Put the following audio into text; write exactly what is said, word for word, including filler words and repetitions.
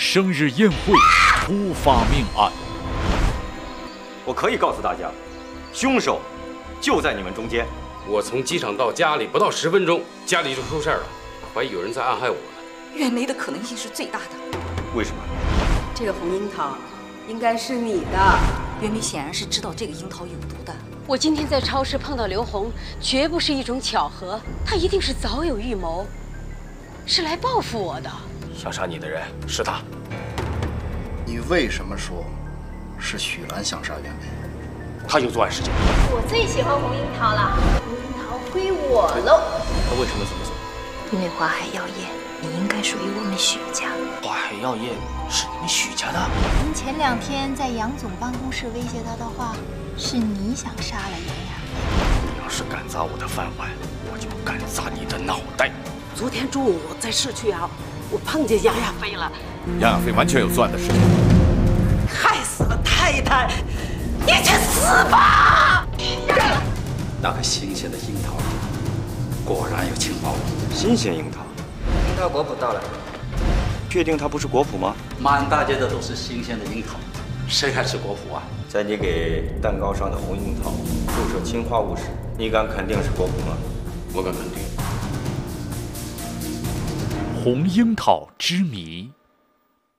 生日宴会突发命案。 我可以告诉大家，凶手就在你们中间。 我从机场到家里不到十分钟，家里就出事了，怀疑有人在暗害我呢。 袁梅的可能性是最大的。 为什么？ 这个红樱桃应该是你的。 袁梅显然是知道这个樱桃有毒的。 我今天在超市碰到刘红，绝不是一种巧合，他一定是早有预谋，是来报复我的。 想杀你的人是他。 你为什么说是许兰想杀袁梅？ 他有作案时间。 我最喜欢红樱桃了，红樱桃归我喽。 他为什么这么做？ 因为华海药业，你应该属于我们许家。 华海药业是你们许家的？ 您前两天在杨总办公室威胁他的话，是你想杀了袁亚飞。 你要是敢砸我的饭碗，我就敢砸你的脑袋。 昨天中午在市区啊，我碰见杨亚飞了。 杨亚飞完全有作案的时间。 害死了太太，你去死吧！ 那个新鲜的樱桃，果然有情报。 新鲜樱桃， 樱桃果脯到了。 确定它不是果脯吗？ 满大街的都是新鲜的樱桃，谁还吃果脯啊？ 在你给蛋糕上的红樱桃注射氰化物时，你敢肯定是果脯吗？ 我敢肯定。 红樱桃之谜。